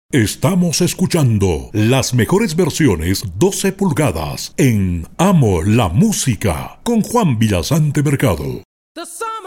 Estamos escuchando las mejores versiones 12 pulgadas en Amo la Música con Juan Villasante Mercado. The sun